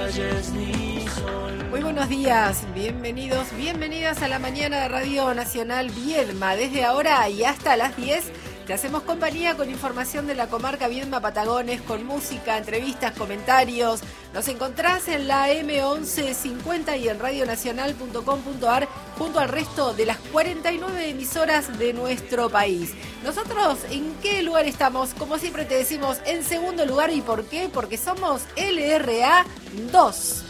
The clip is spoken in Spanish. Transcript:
Muy buenos días, bienvenidos, bienvenidas a la mañana de Radio Nacional Viedma. Desde ahora y hasta las 10 te hacemos compañía con información de la comarca Viedma Patagones, con música, entrevistas, comentarios. Nos encontrás en la M1150 y en radionacional.com.ar junto al resto de las 49 emisoras de nuestro país. Nosotros, ¿en qué lugar estamos? Como siempre te decimos, en segundo lugar. ¿Y por qué? Porque somos LRA 2.